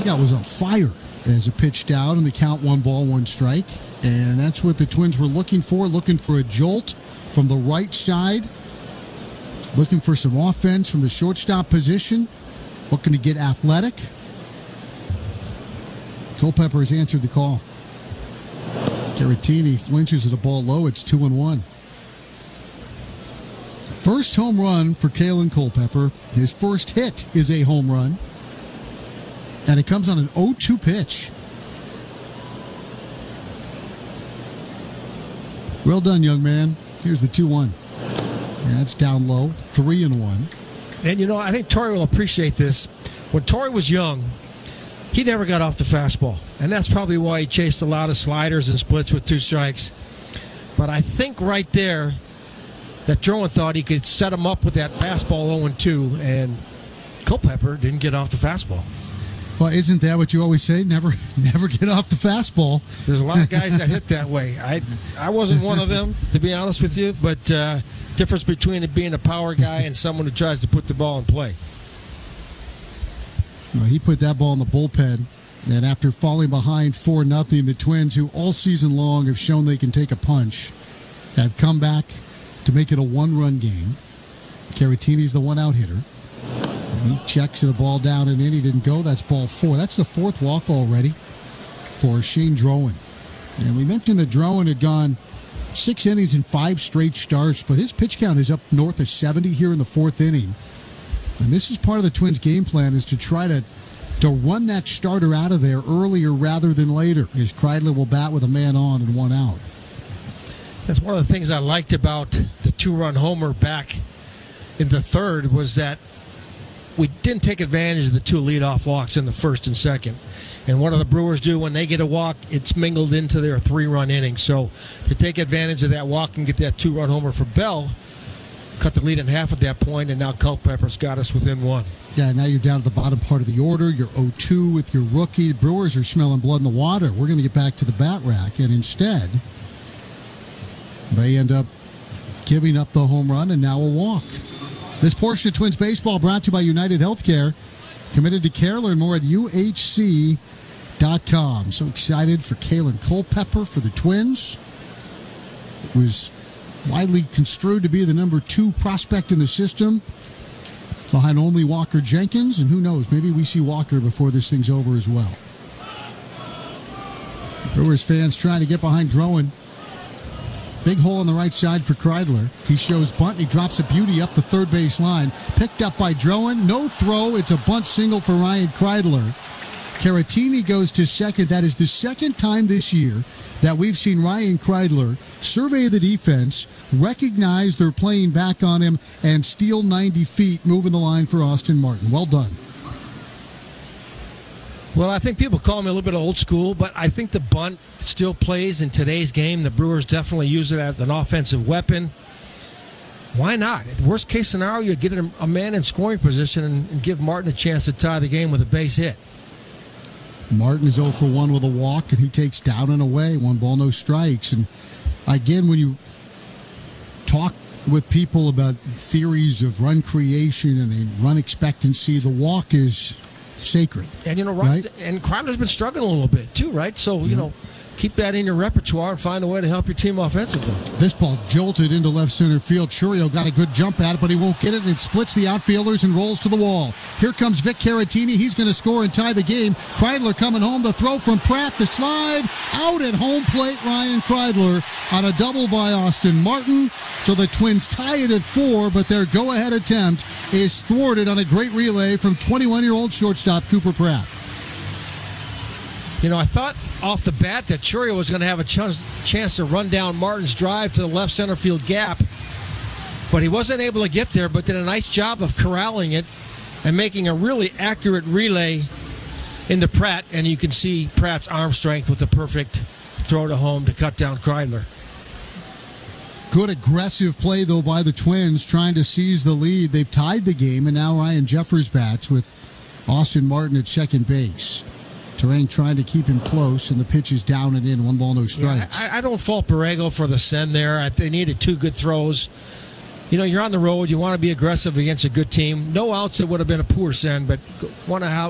dugout was on fire as it pitched out, and the count 1-1 And that's what the Twins were looking for a jolt from the right side, looking for some offense from the shortstop position, looking to get athletic. Culpepper has answered the call. Caratini flinches at a ball low. It's 2-1. First home run for Kalen Culpepper. His first hit is a home run. And it comes on an 0-2 pitch. Well done, young man. Here's the 2-1. That's down low. 3-1. And, I think Torrey will appreciate this. When Torrey was young, he never got off the fastball. And that's probably why he chased a lot of sliders and splits with 2 strikes. But I think right there that Drowan thought he could set him up with that fastball 0-2, and Culpepper didn't get off the fastball. Well, isn't that what you always say? Never get off the fastball. There's a lot of guys that hit that way. I wasn't one of them, to be honest with you, but difference between it being a power guy and someone who tries to put the ball in play. Well, he put that ball in the bullpen, and after falling behind 4-0, the Twins, who all season long have shown they can take a punch, have come back to make it a 1-run game. Caratini's the one-out hitter. He checks a ball down and in. He didn't go. That's ball 4. That's the 4th walk already for Shane Drowan. And we mentioned that Drowan had gone 6 innings in 5 straight starts, but his pitch count is up north of 70 here in the 4th inning. And this is part of the Twins' game plan, is to try to run that starter out of there earlier rather than later, as Kreidler will bat with a man on and 1 out. That's one of the things I liked about the 2-run homer back in the 3rd, was that we didn't take advantage of the 2 leadoff walks in the 1st and 2nd. And what do the Brewers do when they get a walk? It's mingled into their 3-run inning. So to take advantage of that walk and get that 2-run homer for Bell, cut the lead in half at that point, and now Culpepper's got us within 1. Yeah, now you're down to the bottom part of the order. You're 0-2 with your rookie. The Brewers are smelling blood in the water. We're going to get back to the bat rack, and instead they end up giving up the home run and now a walk. This portion of Twins baseball brought to you by United Healthcare. Committed to care. Learn more at UHC.com. So excited for Kalen Culpepper for the Twins. It was widely construed to be the number 2 prospect in the system, behind only Walker Jenkins. And who knows, maybe we see Walker before this thing's over as well. Brewers fans trying to get behind Drowan. Big hole on the right side for Kreidler. He shows bunt. He drops a beauty up the third base line. Picked up by Drowan. No throw. It's a bunt single for Ryan Kreidler. Caratini goes to second. That is the second time this year that we've seen Ryan Kreidler survey the defense, recognize they're playing back on him, and steal 90 feet, moving the line for Austin Martin. Well done. Well, I think people call me a little bit old school, but I think the bunt still plays in today's game. The Brewers definitely use it as an offensive weapon. Why not? Worst case scenario, you get a man in scoring position and give Martin a chance to tie the game with a base hit. Martin is 0 for 1 with a walk, and he takes down and away. 1 ball, no strikes. And again, when you talk with people about theories of run creation and run expectancy, the walk is sacred. And, right? And Kreidler's been struggling a little bit, too, right? So, keep that in your repertoire and find a way to help your team offensively. This ball jolted into left center field. Chourio got a good jump at it, but he won't get it, and it splits the outfielders and rolls to the wall. Here comes Vic Caratini. He's going to score and tie the game. Kreidler coming home. The throw from Pratt. The slide out at home plate. Ryan Kreidler on a double by Austin Martin. So the Twins tie it at 4, but their go-ahead attempt is thwarted on a great relay from 21-year-old shortstop Cooper Pratt. I thought off the bat that Chourio was going to have a chance to run down Martin's drive to the left center field gap, but he wasn't able to get there, but did a nice job of corralling it and making a really accurate relay into Pratt, and you can see Pratt's arm strength with the perfect throw to home to cut down Kreidler. Good aggressive play, though, by the Twins, trying to seize the lead. They've tied the game, and now Ryan Jeffers bats with Austin Martin at second base. Terrain trying to keep him close, and the pitch is down and in. 1 ball, no strikes. I don't fault Borrego for the send there. They needed 2 good throws. You're on the road. You want to be aggressive against a good team. No outs, it would have been a poor send, but want to